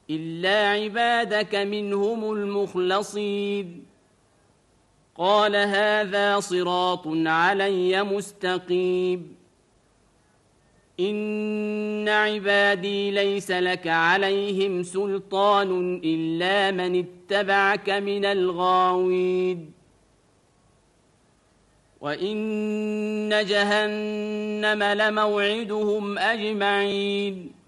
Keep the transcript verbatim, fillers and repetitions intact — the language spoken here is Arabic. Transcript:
إلا عبادك منهم المخلصين قال هذا صراط علي مستقيم إن عبادي ليس لك عليهم سلطان إلا من اتبعك من الغاوين وإن جهنم لموعدهم أجمعين